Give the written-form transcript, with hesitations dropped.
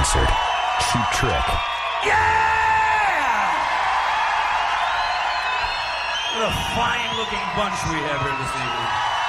bastard. Cheap Trick. Yeah! What a fine-looking bunch we have here this evening.